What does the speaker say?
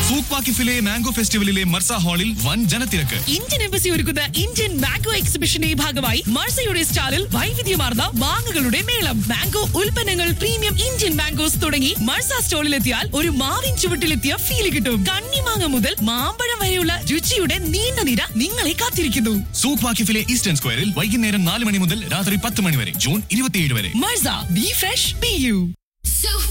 Souk വാക്കിഫിലെ mango ഫെസ്റ്റിവലിലെ മർസ ഹാളിൽ വൻ ജനത്തിരക്ക്. ഇന്ത്യൻ എംബസി ഒരുക്കുന്ന ഇന്ത്യൻ മാംഗോ എക്സിബിഷന്റെ ഭാഗമായി മർസയുടെ സ്റ്റാളിൽ വൈവിധ്യമാർന്ന മാങ്ങകളുടെ മേളം. മാംഗോ ഉൽപ്പന്നങ്ങൾ, പ്രീമിയം ഇന്ത്യൻ മാംഗോസ് തുടങ്ങി മർസ സ്റ്റോളിലെത്തിയാൽ ഒരു മാവിൻ ചുവട്ടിലെത്തിയ ഫീൽ കിട്ടും. കണ്ണിമാങ്ങ മുതൽ മാമ്പഴം വരെയുള്ള രുചിയുടെ നീണ്ട നിര നിങ്ങളെ കാത്തിരിക്കുന്നു. സൂക്ക് വാക്കിഫിലെ ഈസ്റ്റേൺ സ്ക്വയറിൽ വൈകുന്നേരം 4 മണി മുതൽ രാത്രി 10 മണി വരെ, ജൂൺ 27 വരെ. മർസ, ബി ഫ്രഷ്, ബി യു.